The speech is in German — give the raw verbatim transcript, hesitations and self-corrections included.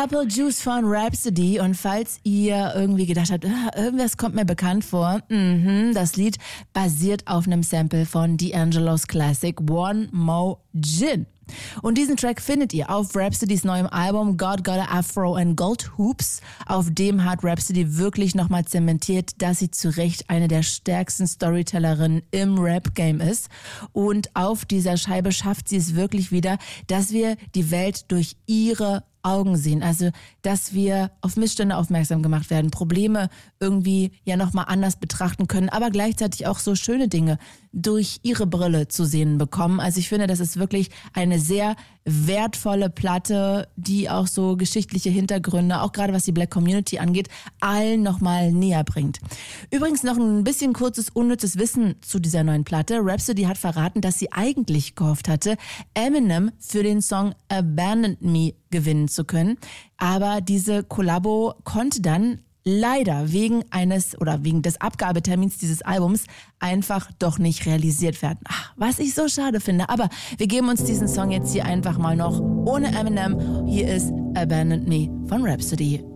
Apple Juice von Rhapsody. Und falls ihr irgendwie gedacht habt, ah, irgendwas kommt mir bekannt vor, mhm, das Lied basiert auf einem Sample von D'Angelo's Classic One More Gin. Und diesen Track findet ihr auf Rhapsodys neuem Album God Got a Afro and Gold Hoops. Auf dem hat Rhapsody wirklich nochmal zementiert, dass sie zu Recht eine der stärksten Storytellerinnen im Rap-Game ist. Und auf dieser Scheibe schafft sie es wirklich wieder, dass wir die Welt durch ihre Augen sehen. Also, dass wir auf Missstände aufmerksam gemacht werden, Probleme irgendwie ja nochmal anders betrachten können, aber gleichzeitig auch so schöne Dinge durch ihre Brille zu sehen bekommen. Also ich finde, das ist wirklich eine sehr wertvolle Platte, die auch so geschichtliche Hintergründe, auch gerade was die Black Community angeht, allen nochmal näher bringt. Übrigens noch ein bisschen kurzes, unnützes Wissen zu dieser neuen Platte. Rhapsody hat verraten, dass sie eigentlich gehofft hatte, Eminem für den Song Abandon Me gewinnen zu können. Aber diese Kollabo konnte dann leider wegen eines oder wegen des Abgabetermins dieses Albums einfach doch nicht realisiert werden. Ach, was ich so schade finde. Aber wir geben uns diesen Song jetzt hier einfach mal noch ohne Eminem. Hier ist Abandon Me von Rhapsody.